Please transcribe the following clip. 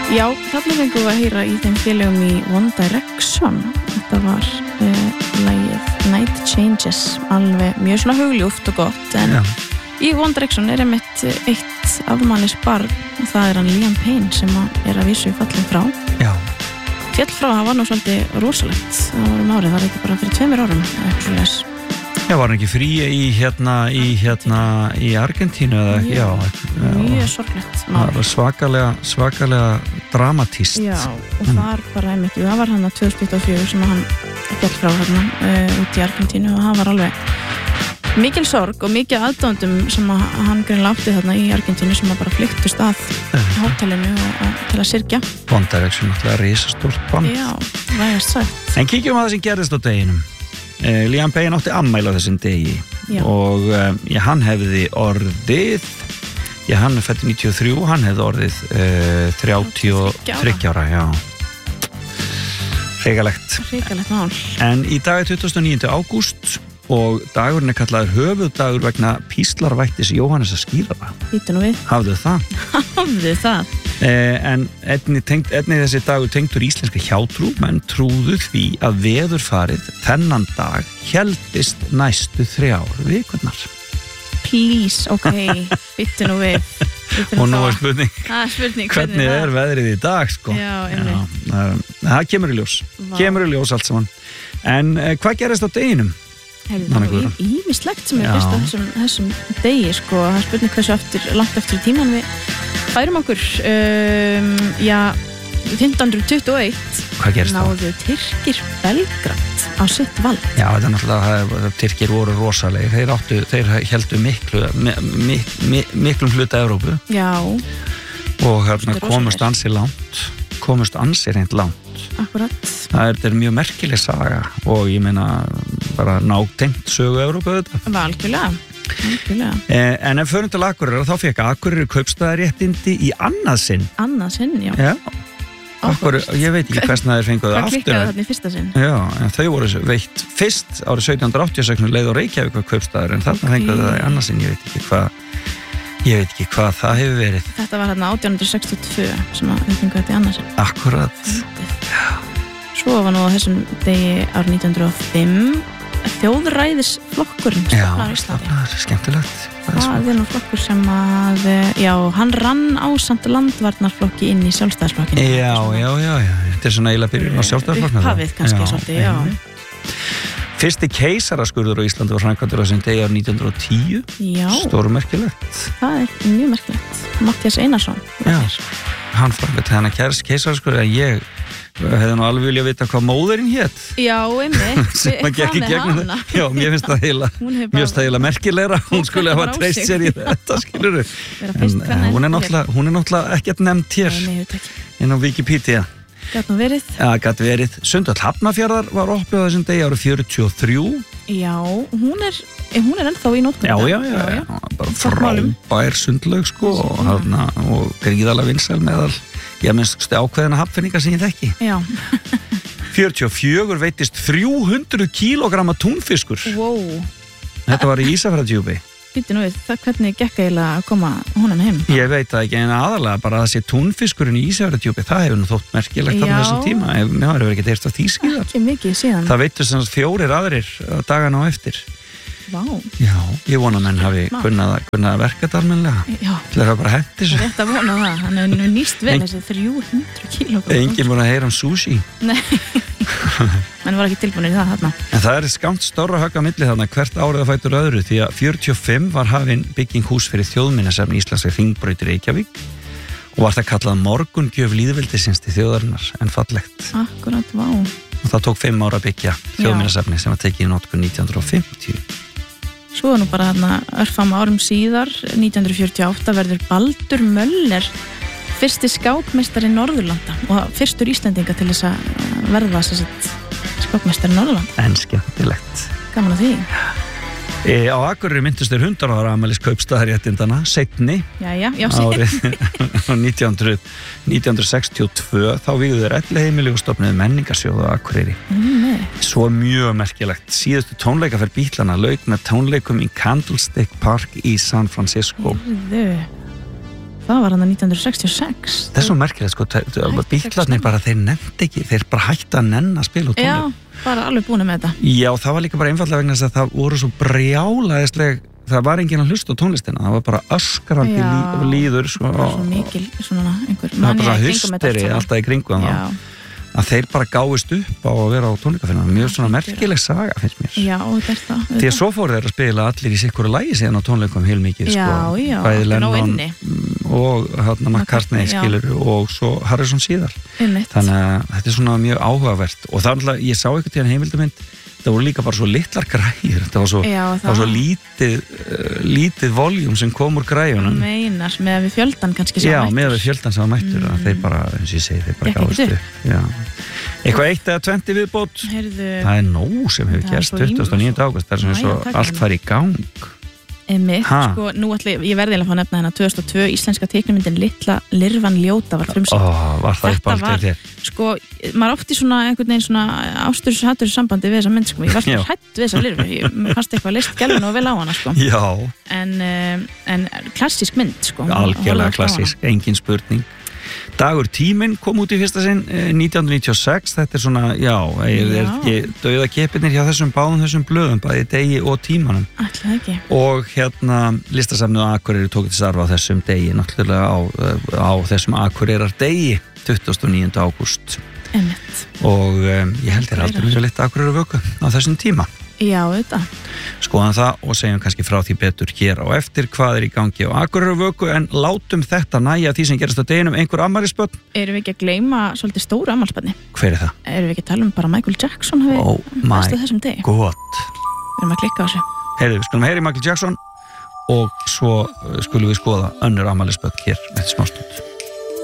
Já, þarna fengum við að heyra í þeim félögum í One Direction. Þetta var lagið Night Changes, alveg mjög svona hugljúft og gott, en í One Direction einmitt eitt afmælisbarn og það hann Liam Payne sem að vísu fallin frá. Já. Fjall frá, það var nú svolítið rosalegt. Það var árið, það var ekki bara fyrir 2 árum eða eitthvað svoleiðis. Já, var hann ekki frí í Argentínu eða ekki? Já, mjög sorglegt mál. Það var svakalega dramatíst. Já, og þar bara einmitt, það var hann að 2024 sem hann fjall frá hérna út í Argentínu og það var alveg mikil sorg og mikið aðdáendum sem hann greinilega átti þarna í Argentínu sem bara flyktust að hótelinu til að syrgja. One Direction, náttúrulega risastórt band. Já, vægast sagt. En kíkjum á það sem gerðist á deginum. Liam Payne átti afmæli á þessum degi. Já. Og hann hefði orðið, hann fæddur 93, hann hefði orðið 33 ára, já. Hrikalegt mál. En í dag 29. ágúst og dagurinn kallaður höfuðdagur vegna píslarvættis Jóhannesar skírara. Bíddu nú við. Hafðu það? Hafðu það. En einnig þessi dagur tengdur íslenska hjátrú, menn trúðu því að veðurfarið þennan dag héldist næstu 3 vikurnar. Please, ok, bíddu nú við. Og nú spurning hvernig veðrið í dag, sko. Já, einmitt. Það kemur í ljós allt saman. En hvað gerist á deginum? Ímislegt sem best á þessum degi, sko. Það spurning hversu langt eftir í tíman við færum okkur. 1521 hvað gerist þá? Náðu Tyrkir Belgrad á sitt vald. Já, þetta er náttúrulega, Tyrkir voru rosalegir. Þeir heldu miklum hluta Evrópu. Já. Og komust ansi reynd langt. Akkurat. Það er mjög merkileg saga og ég meina bara nátengt sögu Evrópu þetta. Algjörlega. En ef förum til Akureyrar þá fekk Akureyri kaupstaðaréttindi í annað sinn. Annað sinn, já. Já. Ég veit ekki hversna þeir fenguðu aftur. Hvað klikkaði þarna í fyrsta sinn? Já, en þau voru veitt fyrst árið 1786 leið og Reykjavík var kaupstaður en þarna fenguðu það í annað sinn. Ég veit ekki hvað það hefur verið. Þetta var hérna 1862 sem að við fengum þetta í annað sinn. Akkurat. Svo var nú á þessum degi árið 1905 þjóðræðisflokkurinn stofnaður í Íslandi. Já, það er skemmtilegt. Það er nú flokkur sem að, hann rann ásamt landvarnarflokki inn í sjálfstæðisflokkinu. Já. Þetta er svona eiginlega byrjun á sjálfstæðisflokkinu. Upphafið kannski svolítið, já. Fyrsti keisaraskurður á Íslandi var framkvæmdur á þessum degi árið 1910. Já. Stórmerkilegt. Það er mjög merkilegt. Matthías Einarsson. Já. Hann framkvæmdi hennar keisaraskurður en ég hefði nú alveg viljað vita hvað móðurinn hét. Já, einmitt. Hvað með hana? Já, mér finnst það eiginlega merkilegra. Hún skulle hafa treyst sér í þetta, skilurðu. En hún er náttúrulega ekkert nefnd hér inn á Wikipedia. Gat nú verið. Já, gat verið. Sundhöll Hafnarfjarðar var opnuð á þessum degi árið 43. Já, hún er ennþá í notkun. Já. Bara frábær sundlaug, sko, og gríðarlega vinsæl meðal minnst ákveðina hafnfinninga sem ég þekki. Já. 44 veittist 300 kílógramma túnfiskur. Wow. Þetta var í Ísafjarðardjúpi. Býttu nú við, hvernig gekk eiginlega að koma honum heim? Ég veit það ekki, en aðalega bara að þessi túnfiskurinn í Ísafjarðardjúpi, það hefur nú þótt merkilegt á þessum tíma. Mér hefur ekki heyrt af því síðan. Ekki mikið síðan. Það veittust sem 4 aðrir dagana á eftir. Vá. Já, ég vona menn hafi kunnað að verka þetta almennilega. Já. Það er bara hætti svo. Rétt að vona það, hann er nýst vel þessi 300 kílógram. Enginn voru að heyra sushi. Nei. Menn var ekki tilbúinir í það þarna. En það er skammt stórra högg á milli þarna hvert árið að fætur öðru því að 45 var hafin bygging hús fyrir þjóðminjasafn Íslandsveg Hringbraut í Reykjavík og var það kallað morgungjöf lýðveldisins til þjóðarinnar en fallegt. Akkurat, vá. Og það tók 5 ára að byggja þjóðminjasafni sem var tekið í notkun 1950. Svo nú bara þarna örfam árum síðar, 1948, verður Baldur Möller fyrsti skákmeistari Norðurlanda og fyrstur Íslendinga til þess að verða skákmeistari Norðurlanda. En skemmtilegt. Gaman að því. Á Akureyri minntust þeir 100 ára afmælis kaupstaðaréttindana, seinni. Árið 1962, þá vígðu þeir elliheimili og stofnuðu menningarsjóð á Akureyri. Svo mjög merkilegt. Síðustu tónleikaferð Bítlana lauk með tónleikum í Candlestick Park í San Francisco. það var hann 1966. Það svo merkilegt sko, Beatlarnir bara, þeir nefndi ekki, þeir bara hætti að nenna að spila og tónleika. Já, bara alveg búin með þetta. Já, það var líka bara einfallega vegna þess að það voru svo brjálæðisleg, það var enginn að hlusta á tónlistina, það var bara öskrandi líður sko, bara svo mikil svona einhver það var bara husteri alltaf í kringum það að þeir bara gáist upp á að vera á tónleikafinna, mjög svona merkileg saga finnst mér. Já, þetta er það. Því að svo fóru þeir að spila allir í sikkur lagi síðan á tónleikum heilmikið sko, bæði Lennon og McCartney skilur og svo Harrison síðar. Þannig að þetta er svona mjög áhugavert og það er ég sá einhvern tíðan heimildamind, það voru líka bara svo litlar græjur, það var svo lítið voljum sem kom úr græjunum. Meinar, með við fjöldan kannski sem var mættur. Já, með við fjöldan sem var mættur, þeir bara, eins og ég segi, þeir bara gáðist upp. Eitthvað 1 eða 20 viðbót, það er nóg sem hefur gerst 29. ágúst, það er svona svo allt fari í gang. Sko, nú ætla ég verði að fá nefna hérna 2002 íslenska teiknumyndin Litla Lirfan ljóta var frumsýnd. Var það upp allt til þér? Sko, maður oft í svona einhvern veginn svona ásturshattur sambandi við þessa mynd sko, ég var svona hrædd við þessa lirfu, mér fannst eitthvað list gælun og vel á hana sko. Já. En klassísk mynd sko. Algjörlega klassísk, engin spurning. Dagur tíminn kom út í fyrsta sinn 1996, þetta er svona, er ekki dauðakeppirnir hjá þessum blöðum, bæði degi og tímanum. Ætlaði ekki. Og listasafnið á Akureyri tók til starfa á þessum degi, náttúrulega á þessum Akureyrar degi, 29. ágúst. Einmitt. Og ég held þér aldrei mjög litt Akureyrar vöku á þessum tíma. Já, þetta. Skoðum það og segjum kannski frá því betur hér á eftir hvað er í gangi á Akureyrarvöku en látum þetta nægja því sem gerast á deginum einhver afmælisbörn. Erum við ekki að gleyma svolítið stóru afmælisbörni? Hver er það? Erum við ekki að tala bara Michael Jackson hafi fæstu þessum degi? Gott. Við erum að klikka á þessu. Við skulum heyra í Michael Jackson og svo skulum við skoða önnur afmælisbörn hér eftir smástund.